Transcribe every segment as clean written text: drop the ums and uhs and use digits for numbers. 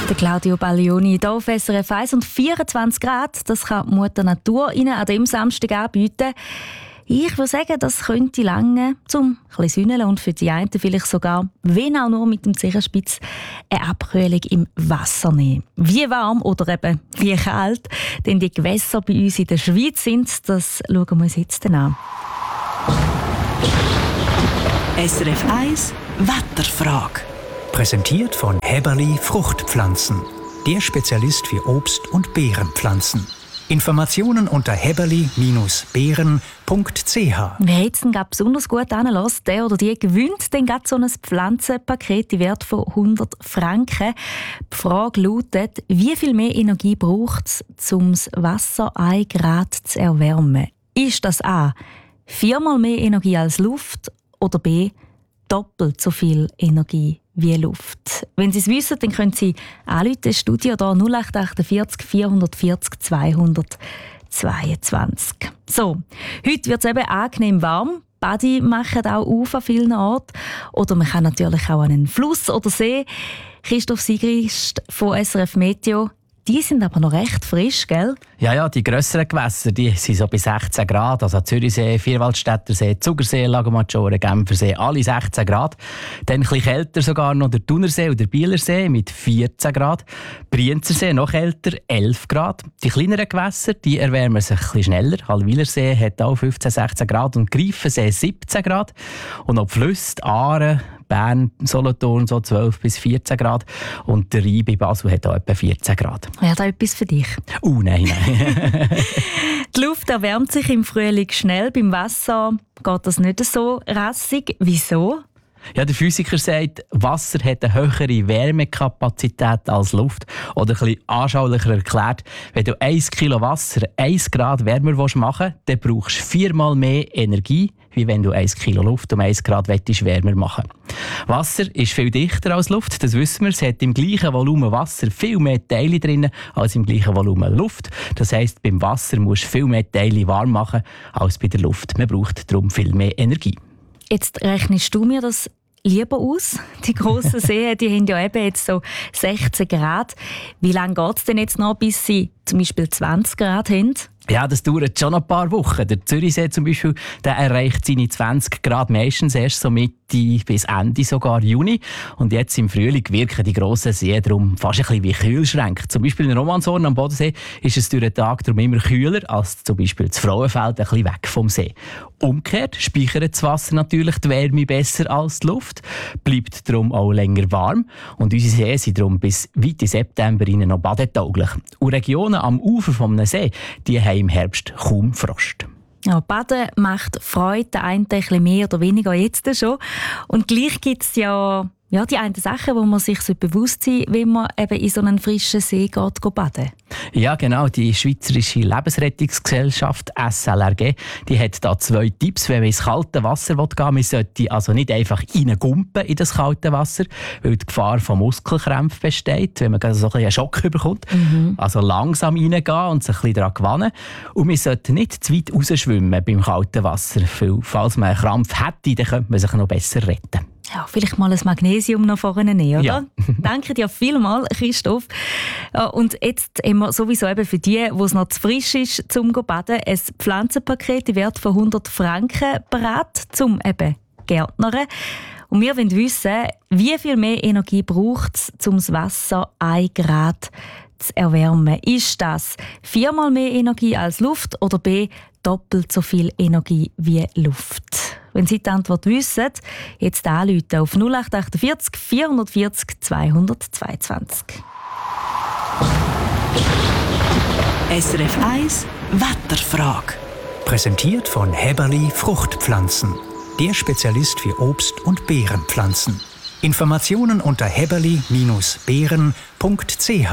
Der Claudio Baglioni hier auf SRF 1 und 24 Grad. Das kann die Mutter Natur Ihnen an diesem Samstag anbieten. Ich würde sagen, das könnte lange zum ein bisschen sühnen und für die einen vielleicht sogar, wenn auch nur mit dem Zehenspitz, eine Abkühlung im Wasser nehmen. Wie warm oder eben wie kalt denn die Gewässer bei uns in der Schweiz sind, das schauen wir uns jetzt an. SRF 1 Wetterfrage. Präsentiert von Häberli Fruchtpflanzen. Der Spezialist für Obst- und Beerenpflanzen. Informationen unter häberli-beeren.ch. Wer jetzt besonders gut anlässt, der oder die gewinnt dann gerade so ein Pflanzenpaket im Wert von 100 Franken. Die Frage lautet, wie viel mehr Energie braucht es, um das Wasser 1 Grad zu erwärmen? Ist das A, 4-mal mehr Energie als Luft oder B, doppelt so viel Energie wie Luft? Wenn Sie es wissen, dann können Sie anrufen, das Studio hier 0848 440 222. So, heute wird es eben angenehm warm. Badi machen auch auf an vielen Orten. Oder man kann natürlich auch an einen Fluss oder See. Christoph Sigrist von SRF Meteo. Die sind aber noch recht frisch, gell? Ja, die grösseren Gewässer die sind so bei 16 Grad. Also Zürichsee, Vierwaldstättersee, Zugersee, Lago Maggiore, Genfersee, alle 16 Grad. Dann ein bisschen kälter sogar noch der Thunersee oder der Bielersee mit 14 Grad. Brienzersee noch kälter, 11 Grad. Die kleineren Gewässer die erwärmen sich ein bisschen schneller. Halwilersee hat auch 15, 16 Grad und Greifensee 17 Grad. Und auch die Flüsse, Aare, Bern, Solothurn so 12 bis 14 Grad. Und der Rhein bei Basel hat auch etwa 14 Grad. Wäre da etwas für dich? Nein. Die Luft erwärmt sich im Frühling schnell. Beim Wasser geht das nicht so rassig. Wieso? Ja, der Physiker sagt, Wasser hat eine höhere Wärmekapazität als Luft. Oder ein bisschen anschaulicher erklärt, wenn du 1 Kilo Wasser 1 Grad wärmer machen willst, dann brauchst du 4-mal mehr Energie, wie wenn du 1 Kilo Luft um 1 Grad wärmer machen willst. Wasser ist viel dichter als Luft, das wissen wir. Es hat im gleichen Volumen Wasser viel mehr Teile drin als im gleichen Volumen Luft. Das heisst, beim Wasser musst du viel mehr Teile warm machen als bei der Luft. Man braucht darum viel mehr Energie. Jetzt rechnest du mir das lieber aus? Die grossen Seen die haben ja eben jetzt so 16 Grad. Wie lange geht es denn jetzt noch, bis sie zum Beispiel 20 Grad haben? Ja, das dauert schon ein paar Wochen. Der Zürichsee zum Beispiel, der erreicht seine 20 Grad meistens erst so Mitte bis Ende sogar Juni. Und jetzt im Frühling wirken die grossen Seen darum fast ein bisschen wie Kühlschränke. Zum Beispiel in Romanshorn am Bodensee ist es durch den Tag darum immer kühler als zum Beispiel das Frauenfeld ein bisschen weg vom See. Umgekehrt speichert das Wasser natürlich die Wärme besser als die Luft, bleibt darum auch länger warm. Und unsere Seen sind darum bis weit in September noch badetauglich. Und Regionen am Ufer eines See, die haben im Herbst kaum Frost. Ja, Baden macht Freude, der eine ein bisschen mehr oder weniger jetzt schon. Und gleich gibt es ja die einen Sachen, wo man sich bewusst sein sollte, wenn man eben in so einen frischen See geht baden. Ja, genau. Die Schweizerische Lebensrettungsgesellschaft SLRG, die hat da 2 Tipps, wenn man ins kalte Wasser gehen will. Man sollte also nicht einfach reingumpen in das kalte Wasser, weil die Gefahr von Muskelkrämpfen besteht, wenn man so ein bisschen einen Schock bekommt. Also langsam reingehen und sich ein bisschen daran gewöhnen. Und man sollte nicht zu weit rausschwimmen beim kalten Wasser, weil falls man einen Krampf hätte, dann könnte man sich noch besser retten. Ja, vielleicht mal ein Magnesium noch vorne nehmen, oder? Ja. Danke dir vielmals, Christoph. Und jetzt haben wir sowieso eben für die, wo es noch zu frisch ist, zum Baden, ein Pflanzenpaket im Wert von 100 Franken bereit, zum eben Gärtnern. Und wir wollen wissen, wie viel mehr Energie braucht es, um das Wasser 1 Grad zu erwärmen. Ist das 4-mal mehr Energie als Luft oder B, doppelt so viel Energie wie Luft? Wenn Sie die Antwort wissen, jetzt anrufen auf 0848 440 222. SRF 1 Wetterfrage. Präsentiert von Häberli Fruchtpflanzen. Der Spezialist für Obst- und Beerenpflanzen. Informationen unter häberli-beeren.ch.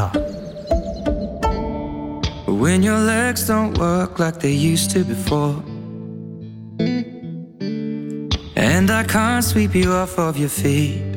When your legs don't work like they used to before, and I can't sweep you off of your feet,